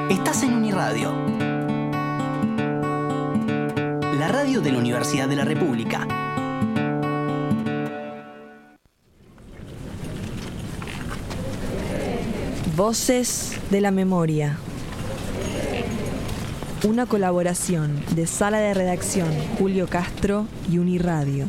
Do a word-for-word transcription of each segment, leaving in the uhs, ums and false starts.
Estás en Uniradio, la radio de la Universidad de la República. Voces de la Memoria. Una colaboración de Sala de Redacción Julio Castro y Uniradio.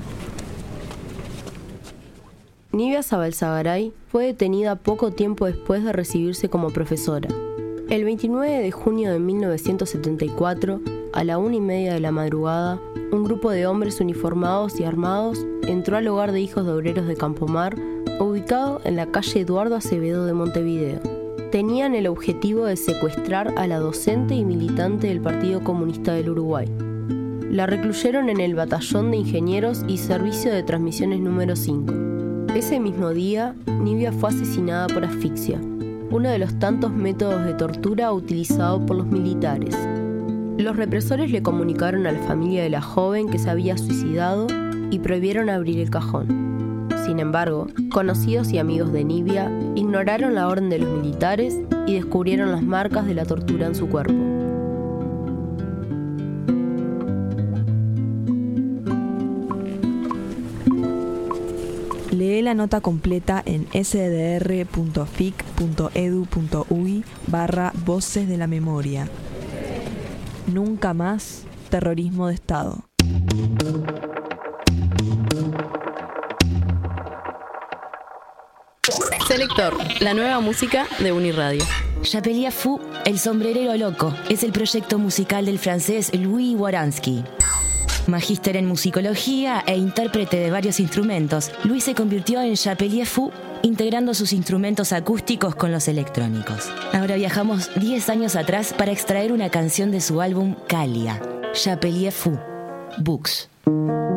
Nivia Zabalzagaray fue detenida poco tiempo después de recibirse como profesora. El veintinueve de junio de mil novecientos setenta y cuatro, a la una y media de la madrugada, un grupo de hombres uniformados y armados entró al hogar de hijos de obreros de Campomar, ubicado en la calle Eduardo Acevedo de Montevideo. Tenían el objetivo de secuestrar a la docente y militante del Partido Comunista del Uruguay. La recluyeron en el Batallón de Ingenieros y Servicio de Transmisiones número cinco. Ese mismo día, Nivia fue asesinada por asfixia, uno de los tantos métodos de tortura utilizados por los militares. Los represores le comunicaron a la familia de la joven que se había suicidado y prohibieron abrir el cajón. Sin embargo, conocidos y amigos de Nivia ignoraron la orden de los militares y descubrieron las marcas de la tortura en su cuerpo. Lee la nota completa en sdr.fic.edu.uy barra Voces de la Memoria. Nunca más terrorismo de Estado. Selector, la nueva música de Uniradio. Chapelier Fou, el sombrerero loco, es el proyecto musical del francés Louis Waransky. Magíster en musicología e intérprete de varios instrumentos, Louis se convirtió en Chapelier Fou, integrando sus instrumentos acústicos con los electrónicos. Ahora viajamos diez años atrás para extraer una canción de su álbum Calia, Chapelier Fou, Books.